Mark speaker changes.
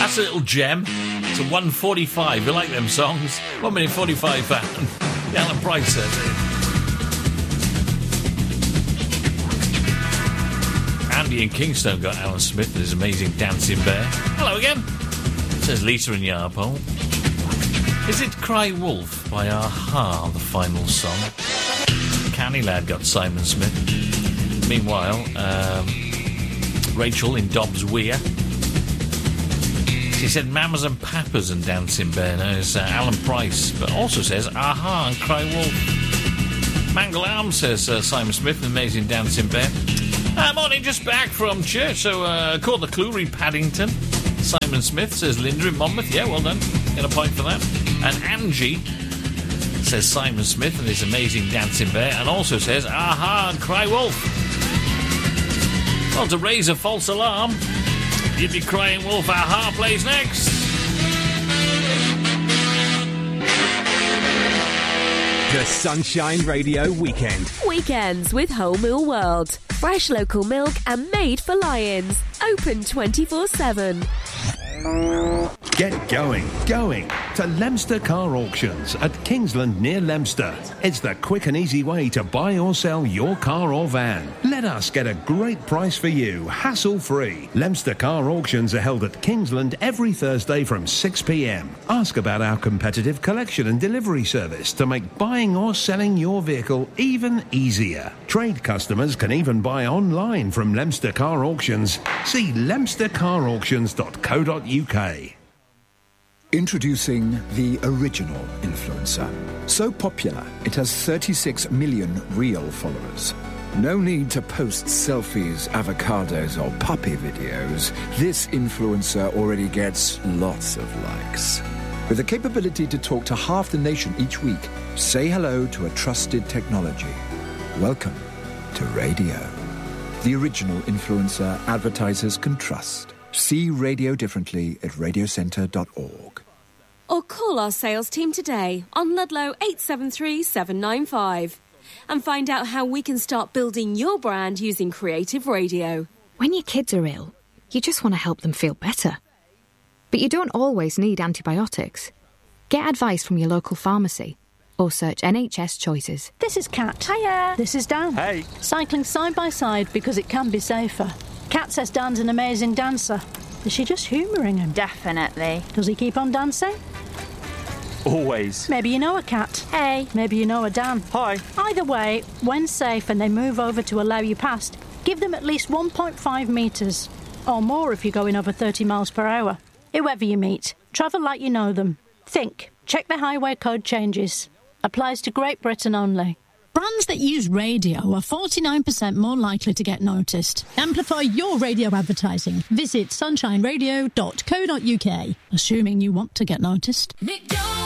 Speaker 1: That's a little gem. It's a 1:45. You like them songs? 1 minute 45 fan. Alan Price says it. Andy in Kingston got Alan Smith and his amazing Dancing Bear. Hello again, says Lisa in Yarpole. Is it Cry Wolf by Aha, the final song? Canny Lad got Simon Smith. Meanwhile, Rachel in Dobbs Weir. She said Mamas and Papas and Dancing Bear. Knows Alan Price, but also says Aha and Cry Wolf. Mangle Arm says Simon Smith and Amazing Dancing Bear. Morning, just back from church, so caught the clue, read Paddington. Simon Smith says Linda in Monmouth. Yeah, well done. Get a point for that. And Angie says Simon Smith and his Amazing Dancing Bear, and also says Aha and Cry Wolf. Well, to raise a false alarm, you'd be crying wolf. Aha plays next.
Speaker 2: The Sunshine Radio Weekend.
Speaker 3: Weekends with Whole Mill World. Fresh local milk and made for lions. Open 24/7.
Speaker 2: Get going to Leominster Car Auctions at Kingsland near Leominster. It's the quick and easy way to buy or sell your car or van. Let us get a great price for you, hassle-free. Leominster Car Auctions are held at Kingsland every Thursday from 6 p.m. Ask about our competitive collection and delivery service to make buying or selling your vehicle even easier. Trade customers can even buy online from Leominster Car Auctions. See leominstercarauctions.co.uk.
Speaker 4: Introducing the original influencer. So popular, it has 36 million real followers. No need to post selfies, avocados, or puppy videos. This influencer already gets lots of likes. With the capability to talk to half the nation each week, say hello to a trusted technology. Welcome to radio. The original influencer advertisers can trust. See radio differently at radiocentre.org.
Speaker 3: Or call our sales team today on Ludlow 873 795 and find out how we can start building your brand using creative radio.
Speaker 5: When your kids are ill, you just want to help them feel better. But you don't always need antibiotics. Get advice from your local pharmacy or search NHS Choices.
Speaker 6: This is Kat.
Speaker 7: Hiya.
Speaker 6: This is Dan.
Speaker 8: Hey.
Speaker 6: Cycling side by side because it can be safer. Kat says Dan's an amazing dancer. Is she just humouring him?
Speaker 7: Definitely.
Speaker 6: Does he keep on dancing?
Speaker 8: Always.
Speaker 6: Maybe you know a Kat.
Speaker 7: Hey.
Speaker 6: Maybe you know a Dan.
Speaker 8: Hi.
Speaker 6: Either way, when safe and they move over to allow you past, give them at least 1.5 metres. Or more if you're going over 30 miles per hour. Whoever you meet, travel like you know them. Think. Check the highway code changes. Applies to Great Britain only.
Speaker 9: Brands that use radio are 49% more likely to get noticed. Amplify your radio advertising. Visit sunshineradio.co.uk. Assuming you want to get noticed.